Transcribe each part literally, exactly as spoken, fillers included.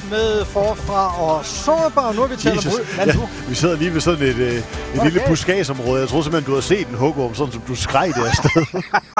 med forfra og sårbar. Nu har vi talt om ja, vi sidder lige ved sådan et, øh, et okay. lille buskadsområde. Jeg tror simpelthen, du har set en hugorm, sådan som du skreg det afsted.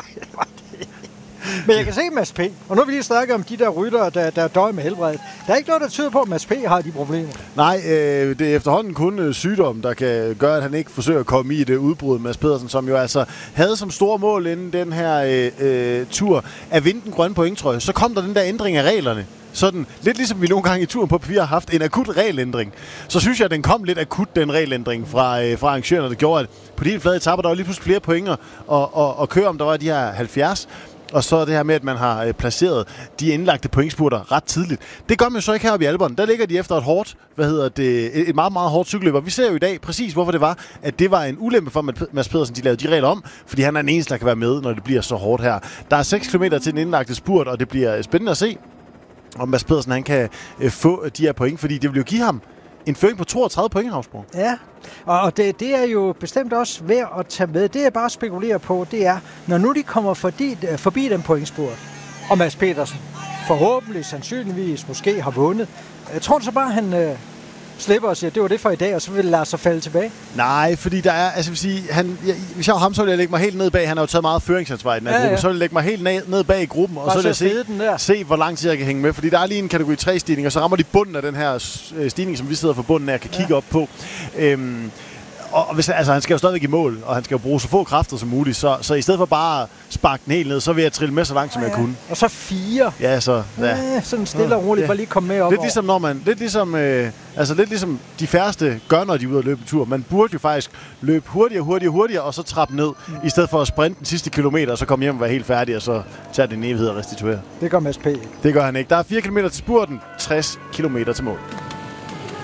Men jeg kan se Mads P. Og nu har vi lige snakket om de der ryttere, der, der døjer med helbredet. Der er ikke noget, der tyder på, at Mads P. har de problemer. Nej, øh, det er efterhånden kun øh, sygdom, der kan gøre, at han ikke forsøger at komme i det udbrud. Mads Pedersen, som jo altså havde som store mål inden den her øh, øh, tur at vinde den grønne pointtrøje. Så kom der den der ændring af reglerne. Sådan, lidt ligesom vi nogle gange i turen på papir har haft en akut regelændring. Så synes jeg, at den kom lidt akut, den regelændring fra, øh, fra arrangørerne, der gjorde, at på de helt flade etapper, der var lige pludselig flere pointer og, og, og køre om, der var de her halvfjerds. Og så det her med, at man har øh, placeret de indlagte pointspurter ret tidligt. Det gør man jo så ikke heroppe i Alperne. Der ligger de efter et hårdt, hvad hedder det, et meget, meget hårdt cykelløb. Og vi ser jo i dag præcis, hvorfor det var, at det var en ulempe for Mads Pedersen, de lavede de regler om, fordi han er den eneste, der kan være med, når det bliver så hårdt her. Der er seks kilometer til den indlagte spurt, og det bliver spændende at se, om Mads Pedersen han kan øh, få de her point, fordi det vil jo give ham en føring på toogtredive point, Havsborg. Ja, og det, det er jo bestemt også værd at tage med. Det jeg bare spekulerer på, det er, når nu de kommer forbi, forbi den pointspurt, og Mads Pedersen forhåbentlig, sandsynligvis, måske har vundet. Jeg tror så bare, han øh, slipper og siger, det var det for i dag, og så vil lade sig falde tilbage. Nej, fordi der er, altså vil sige, han, jeg, hvis jeg var ham, så ville jeg lægge mig helt ned bag. Han har jo taget meget føringsansvar i den her ja, gruppe. Ja. Så ville jeg lægge mig helt ned, ned bag i gruppen, og så vil jeg se, se, hvor lang tid jeg kan hænge med. Fordi der er lige en kategori tre stigning, og så rammer de bunden af den her stigning, som vi sidder for bunden af, og kan kigge ja. op på. Øhm, Og hvis, altså, han skal jo stadigvæk i mål, og han skal jo bruge så få kræfter som muligt, så, så i stedet for bare at sparke den helt ned, så vil jeg trille med så langt, som ja, jeg kunne. Og så fire. Ja, så... Ja. Ja, sådan stille og roligt, ja. Bare lige komme med op. Lidt ligesom, når man, lidt ligesom, øh, altså lidt ligesom de færreste gør, når de er ude at løbe en tur. Man burde jo faktisk løbe hurtigere, hurtigere, hurtigere, og så trappe ned, mm. i stedet for at sprinte den sidste kilometer, og så komme hjem og være helt færdig, og så tage det en evighed og restituere. Det gør Mads P. Det gør han ikke. Der er fire kilometer til spurten, tres kilometer til mål.